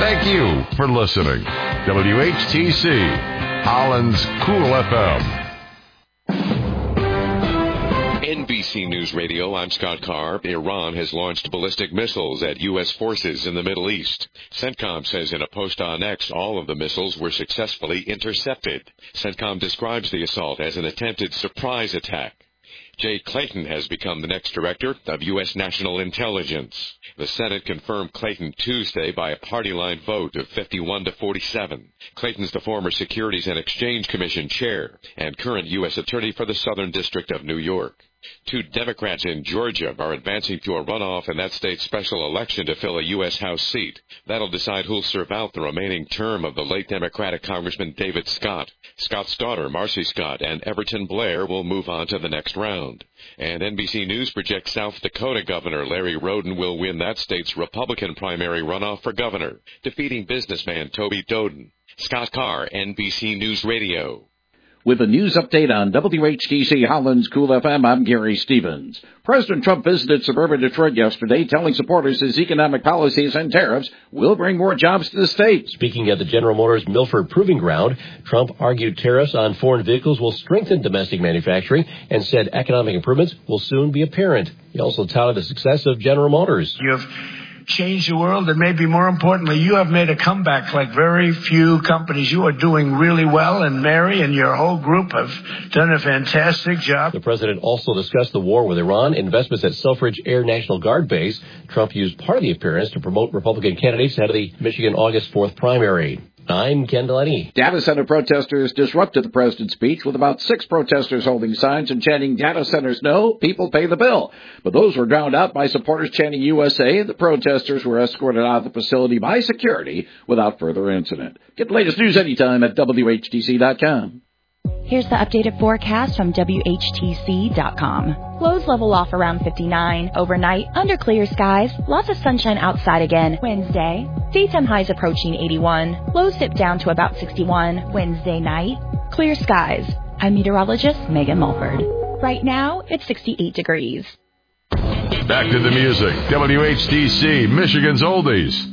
Thank you for listening. WHTC, Holland's Cool FM. NBC News Radio, I'm Scott Carr. Iran has launched ballistic missiles at U.S. forces in the Middle East. CENTCOM says in a post on X all of the missiles were successfully intercepted. CENTCOM describes the assault as an attempted surprise attack. Jay Clayton has become the next director of U.S. National Intelligence. The Senate confirmed Clayton Tuesday by a party-line vote of 51 to 47. Clayton's the former Securities and Exchange Commission chair and current U.S. Attorney for the Southern District of New York. 2 Democrats in Georgia are advancing to a runoff in that state's special election to fill a U.S. House seat. That'll decide who'll serve out the remaining term of the late Democratic Congressman David Scott. Scott's daughter, Marcy Scott, and Everton Blair will move on to the next round. And NBC News projects South Dakota Governor Larry Roden will win that state's Republican primary runoff for governor, defeating businessman Toby Doden. Scott Carr, NBC News Radio. With a news update on WHTC Holland's Cool FM, I'm Gary Stevens. President Trump visited suburban Detroit yesterday, telling supporters his economic policies and tariffs will bring more jobs to the state. Speaking at the General Motors Milford Proving Ground, Trump argued tariffs on foreign vehicles will strengthen domestic manufacturing and said economic improvements will soon be apparent. He also touted the success of General Motors. You have changed the world, and maybe more importantly, you have made a comeback like very few companies. You are doing really well, and Mary and your whole group have done a fantastic job. The president also discussed the war with Iran, investments at Selfridge Air National Guard Base. Trump used part of the appearance to promote Republican candidates ahead of the Michigan August 4th primary. I'm Ken Delaney. Data center protesters disrupted the president's speech with about 6 protesters holding signs and chanting, "Data centers no, people pay the bill." But those were drowned out by supporters chanting USA. The protesters were escorted out of the facility by security without further incident. Get the latest news anytime at WHTC.com. Here's the updated forecast from WHTC.com. Lows level off around 59. Overnight, under clear skies, lots of sunshine outside again. Wednesday, daytime highs approaching 81. Lows dip down to about 61. Wednesday night, clear skies. I'm meteorologist Megan Mulford. Right now, it's 68 degrees. Back to the music. WHTC, Michigan's Oldies.